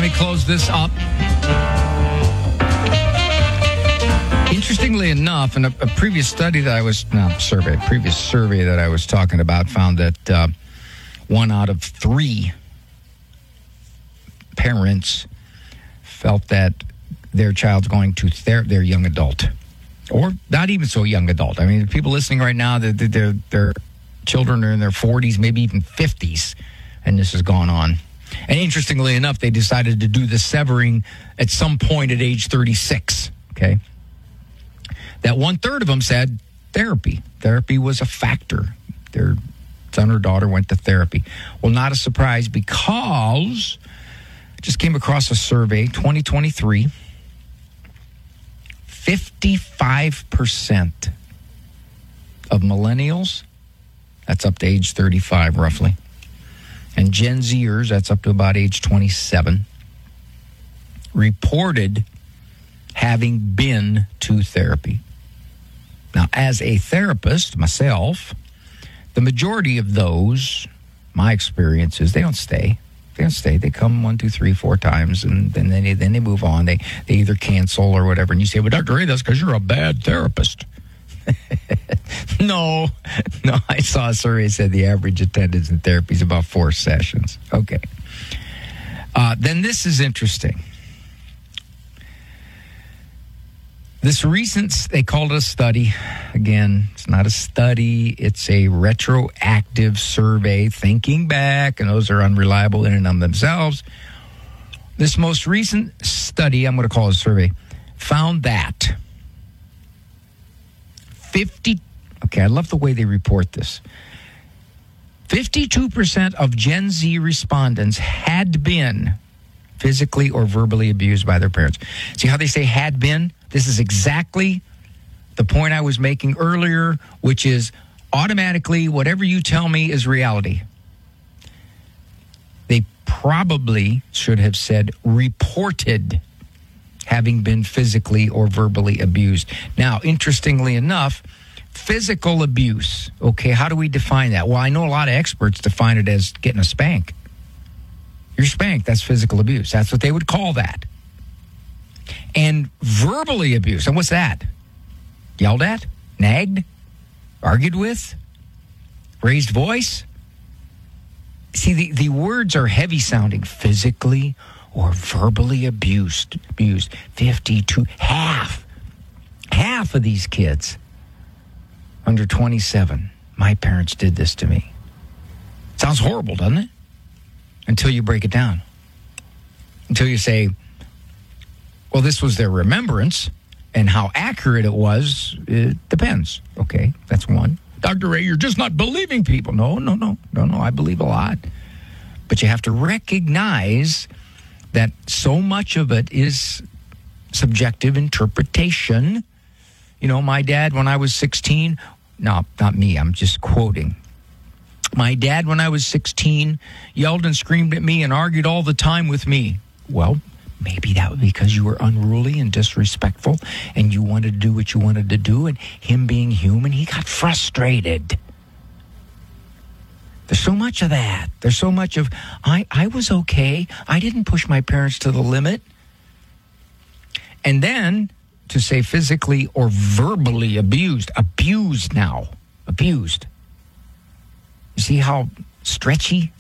Let me close this up. Interestingly enough, in a previous study that I was, previous survey that I was talking about found that 1 out of 3 parents felt that their child's going to their young adult, or not even so young adult. I mean, people listening right now, their children are in their 40s, maybe even 50s, and this has gone on. And interestingly enough, they decided to do the severing at some point at age 36, okay? That 1/3 of them said therapy. Therapy was a factor. Their son or daughter went to therapy. Well, not a surprise, because I just came across a survey, 2023, 55% of millennials, that's up to age 35 roughly, and Gen Zers, that's up to about age 27, reported having been to therapy. Now, as a therapist myself, the majority of those, my experience is they don't stay. They don't stay. They come 1, 2, 3, 4 times, and then they move on. They either cancel or whatever. And you say, well, Dr. Ray, that's because you're a bad therapist. No, I saw a survey that said the average attendance in therapy is about 4 sessions. Okay. Then this is interesting. This recent, they called it a study. Again, it's not a study. It's a retroactive survey, thinking back, and those are unreliable in and of themselves. This most recent study, I'm going to call it a survey, found that I love the way they report this. 52% of Gen Z respondents had been physically or verbally abused by their parents. See how they say had been? This is exactly the point I was making earlier, which is automatically whatever you tell me is reality. They probably should have said reported having been physically or verbally abused. Now, interestingly enough, physical abuse, okay, how do we define that? Well, I know a lot of experts define it as getting a spank. You're spanked, that's physical abuse. That's what they would call that. And verbally abused, and what's that? Yelled at? Nagged? Argued with? Raised voice? See, the words are heavy sounding. Physically or verbally abused. 52, half of these kids under 27, my parents did this to me. Sounds horrible, doesn't it? Until you break it down. Until you say, well, this was their remembrance, and how accurate it was, it depends. Okay, that's one. Dr. Ray, you're just not believing people. No, I believe a lot. But you have to recognize that so much of it is subjective interpretation. You know, my dad, when I was 16, no, not me, I'm just quoting. My dad, when I was 16, yelled and screamed at me and argued all the time with me. Well, maybe that was because you were unruly and disrespectful and you wanted to do what you wanted to do, and him being human, he got frustrated. There's so much of that. There's so much of, I was okay. I didn't push my parents to the limit. And then to say physically or verbally abused. Abused. You see how stretchy